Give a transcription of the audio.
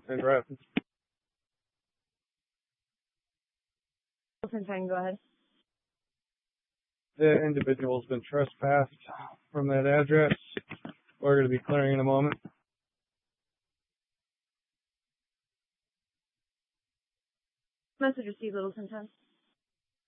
in Rapids. Littleton, go ahead. The individual's been trespassed from that address. We're going to be clearing in a moment. Message received, Littleton 10.